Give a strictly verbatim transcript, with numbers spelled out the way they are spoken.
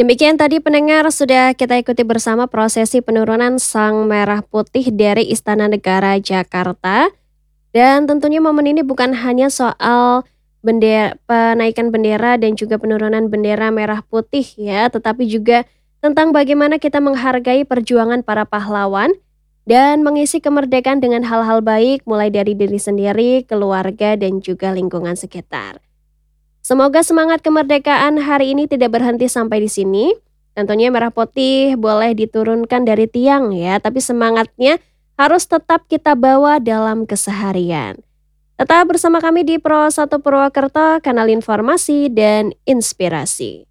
Demikian tadi pendengar sudah kita ikuti bersama prosesi penurunan Sang Merah Putih dari Istana Negara Jakarta. Dan tentunya momen ini bukan hanya soal bendera, penaikan bendera dan juga penurunan bendera merah putih ya, tetapi juga tentang bagaimana kita menghargai perjuangan para pahlawan dan mengisi kemerdekaan dengan hal-hal baik mulai dari diri sendiri, keluarga dan juga lingkungan sekitar. Semoga semangat kemerdekaan hari ini tidak berhenti sampai di sini. Tentunya merah putih boleh diturunkan dari tiang ya, tapi semangatnya harus tetap kita bawa dalam keseharian. Tetap bersama kami di Pro satu Purwokerto, kanal informasi dan inspirasi.